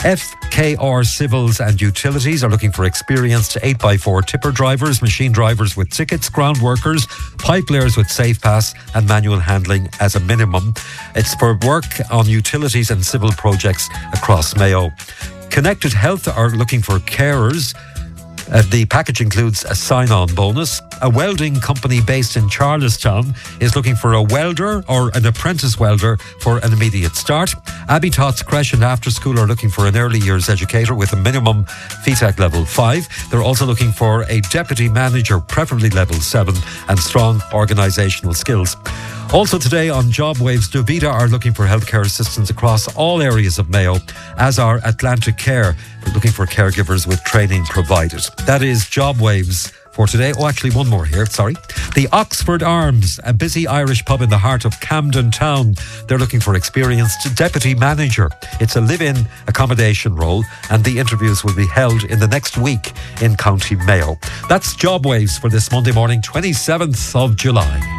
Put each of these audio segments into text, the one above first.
FKR Civils and Utilities are looking for experienced 8x4 tipper drivers, machine drivers with tickets, ground workers, pipe layers with safe pass and manual handling as a minimum. It's for work on utilities and civil projects across Mayo. Connected Health are looking for carers. The package includes a sign-on bonus. A welding company based in Charlestown is looking for a welder or an apprentice welder for an immediate start. Abbey Tots Creche and After School are looking for an early years educator with a minimum FETAC level 5. They're also looking for a deputy manager, preferably level 7, and strong organisational skills. Also today on JobWaves, Dovita are looking for healthcare assistants across all areas of Mayo, as are Atlantic Care. We're looking for caregivers with training provided. That is JobWaves for today. Oh, actually one more here, sorry. The Oxford Arms, a busy Irish pub in the heart of Camden Town. They're looking for experienced deputy manager. It's a live-in accommodation role and the interviews will be held in the next week in County Mayo. That's JobWaves for this Monday morning, 27th of July.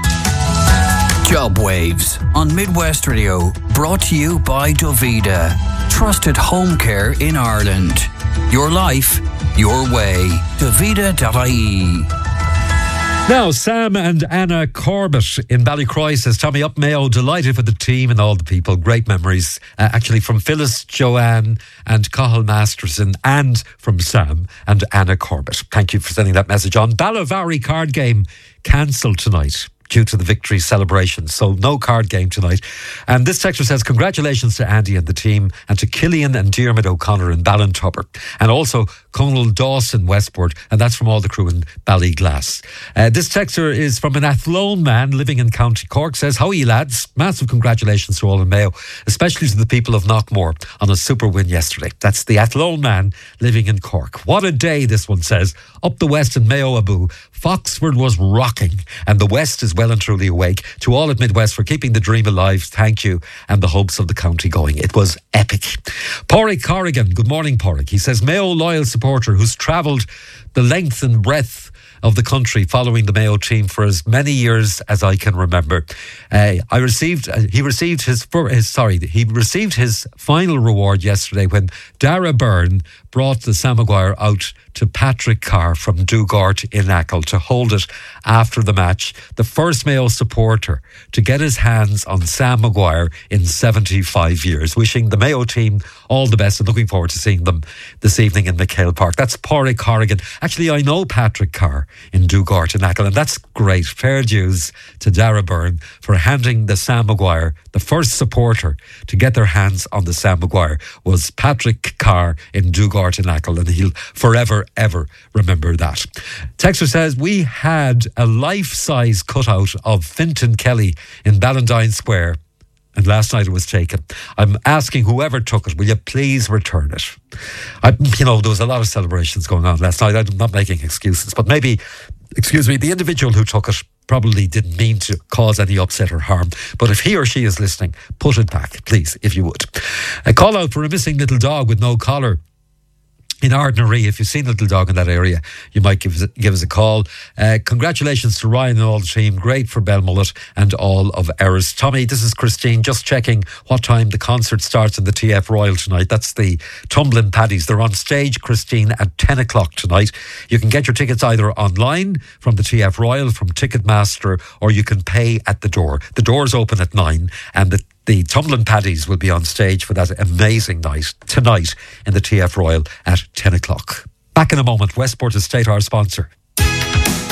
JobWaves on Midwest Radio, brought to you by Dovita. Trusted home care in Ireland. Your life, your way. Dovita.ie. Now, Sam and Anna Corbett in Ballycroy says, Tommy up Mayo, delighted with the team and all the people. Great memories, actually from Phyllis, Joanne and Cathal Masterson, and from Sam and Anna Corbett. Thank you for sending that message on. Ballyvary card game cancelled tonight due to the victory celebration. So no card game tonight. And this texter says, congratulations to Andy and the team and to Killian and Diarmid O'Connor in Ballintubber. And also Conal Dawson Westport. And that's from all the crew in Ballyglass. This texter is from an Athlone man living in County Cork. Says, how are you lads? Massive congratulations to all in Mayo, especially to the people of Knockmore on a super win yesterday. That's the Athlone man living in Cork. What a day, this one says. Up the west in Mayo Abu, Foxford was rocking and the west is well and truly awake. To all at Midwest for keeping the dream alive, thank you, and the hopes of the county going. It was epic. Pádraig Corrigan, good morning Pádraig. He says, Mayo loyal supporter who's travelled the length and breadth of the country following the Mayo team for as many years as I can remember. He received his final reward yesterday when Dara Byrne brought the Sam Maguire out to Patrick Carr from Dugart in Achill to hold it after the match. The first Mayo supporter to get his hands on Sam Maguire in 75 years. Wishing the Mayo team all the best and looking forward to seeing them this evening in McHale Park. That's Pádraig Corrigan. Actually, I know Patrick Carr in Dugart in Achill, and that's great. Fair dues to Dara Byrne for handing the Sam Maguire. The first supporter to get their hands on the Sam Maguire was Patrick Carr in Dugart in Achill, and he'll forever, ever remember that. Texter says, we had a life-size cutout of Fintan Kelly in Ballantyne Square, and last night it was taken. I'm asking whoever took it, will you please return it? There was a lot of celebrations going on last night. I'm not making excuses, but maybe, the individual who took it probably didn't mean to cause any upset or harm. But if he or she is listening, put it back, please, if you would. A call out for a missing little dog with no collar in Ardnaree. If you've seen a little dog in that area, you might give us a call. Congratulations to Ryan and all the team. Great for Belmullet and all of Erris. Tommy, this is Christine. Just checking what time the concert starts in the TF Royal tonight. That's the Tumbling Paddies. They're on stage, Christine, at 10 o'clock tonight. You can get your tickets either online from the TF Royal, from Ticketmaster, or you can pay at the door. The doors open at 9 and the Tumbling Paddies will be on stage for that amazing night tonight in the TF Royal at 10 o'clock. Back in a moment. Westport Estate, our sponsor.